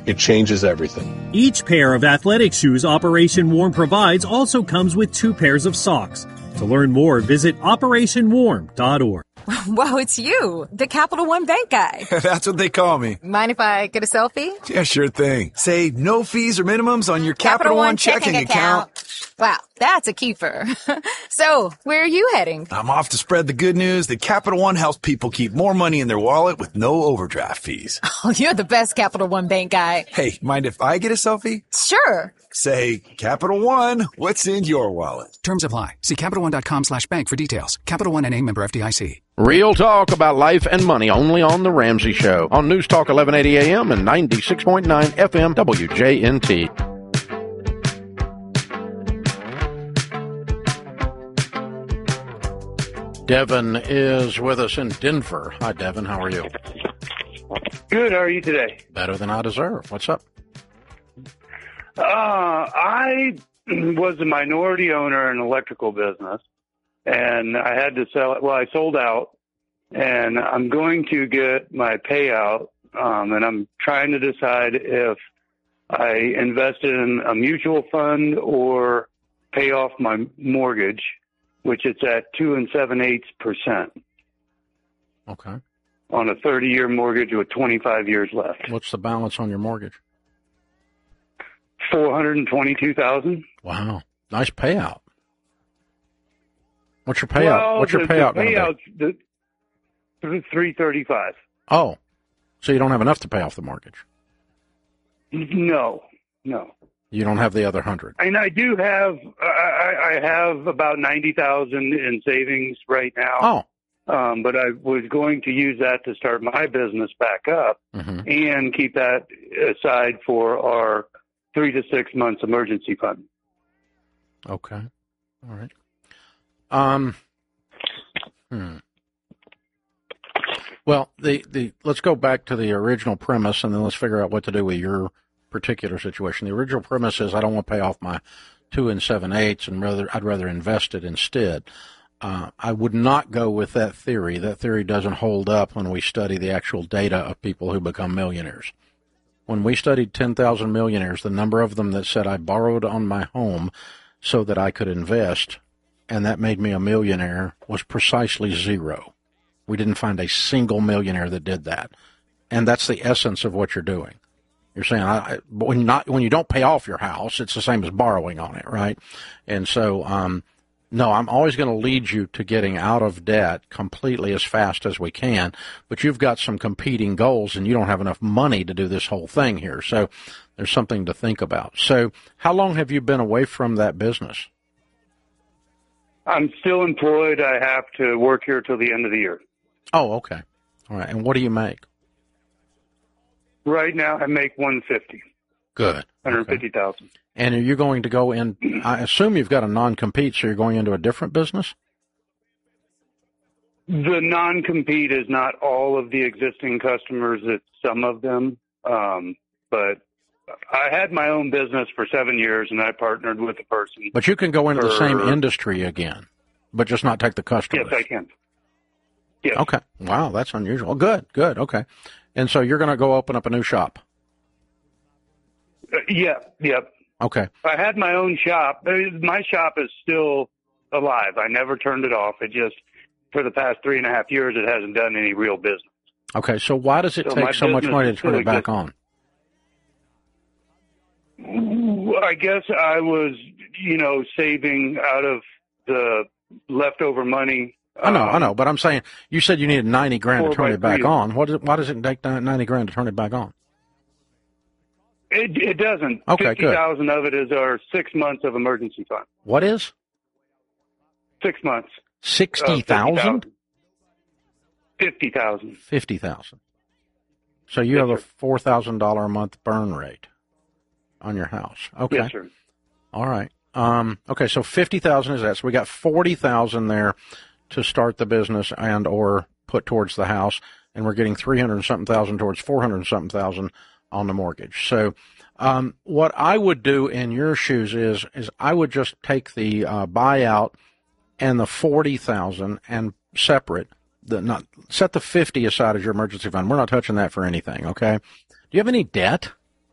It changes everything. Each pair of athletic shoes Operation Warm provides also comes with 2 pairs of socks. To learn more, visit OperationWarm.org. Wow, it's you, the Capital One Bank guy. That's what they call me. Mind if I get a selfie? Yeah, sure thing. Say no fees or minimums on your Capital One checking account. Wow, that's a keeper. So, where are you heading? I'm off to spread the good news that Capital One helps people keep more money in their wallet with no overdraft fees. Oh, you're the best Capital One Bank guy. Hey, mind if I get a selfie? Sure. Say, Capital One, what's in your wallet? Terms apply. See CapitalOne.com/bank for details. Capital One NA, member FDIC. Real talk about life and money only on The Ramsey Show on News Talk 1180 AM and 96.9 FM WJNT. Devin is with us in Denver. Hi, Devin. How are you? Good. How are you today? Better than I deserve. What's up? I was a minority owner in an electrical business, and I had to sell it. Well, I sold out, and I'm going to get my payout, and I'm trying to decide if I invest in a mutual fund or pay off my mortgage, which it's at 2 7/8%. Okay. On a 30-year mortgage with 25 years left. What's the balance on your mortgage? $422,000. Wow. Nice payout. What's your payout? Well, What's your payout going to be? $335. Oh. So you don't have enough to pay off the mortgage? No. You don't have the other 100. And I do have, I have about 90,000 in savings right now. Oh. But I was going to use that to start my business back up and keep that aside for our 3 to 6 months emergency fund. Okay. All right. Well, let's go back to the original premise, and then let's figure out what to do with your particular situation. The original premise is I don't want to pay off my 2 7/8, and I'd rather invest it instead. I would not go with that theory. That theory doesn't hold up when we study the actual data of people who become millionaires. When we studied 10,000 millionaires, the number of them that said I borrowed on my home so that I could invest, and that made me a millionaire, was precisely 0. We didn't find a single millionaire that did that. And that's the essence of what you're doing. You're saying, but when you don't pay off your house, it's the same as borrowing on it, right? And so, no, I'm always going to lead you to getting out of debt completely as fast as we can, but you've got some competing goals and you don't have enough money to do this whole thing here. So there's something to think about. So how long have you been away from that business? I'm still employed. I have to work here till the end of the year. Oh, okay. All right. And what do you make? Right now I make $150,000. Good. $150,000. Okay. And are you going to go in, I assume you've got a non-compete, so you're going into a different business? The non-compete is not all of the existing customers, it's some of them. But I had my own business for 7 years, and I partnered with a person. But you can go into the same industry again, but just not take the customers. Yes, I can. Yes. Okay. Wow, that's unusual. Good. Okay. And so you're going to go open up a new shop? Yep. Okay. I had my own shop. My shop is still alive. I never turned it off. It just, for the past 3.5 years, it hasn't done any real business. Okay, so why does it take so much money to turn it back on? I guess I was, saving out of the leftover money. I know, but I'm saying, you said you needed $90,000 to turn it back on. Why does it take $90,000 to turn it back on? It doesn't. Okay, good. $50,000 of it is our 6 months of emergency fund. What is? 6 months. 60,000? 50,000. 50,000. So you have a $4,000 a month burn rate on your house. Okay. Yes, sir. All right. Okay, so 50,000 is that. So we got 40,000 there to start the business and or put towards the house, and we're getting 300 and something thousand towards 400 and something thousand on the mortgage. So what I would do in your shoes is I would just take the buyout and the 40,000 and separate. Set the 50 aside as your emergency fund. We're not touching that for anything, okay? Do you have any debt?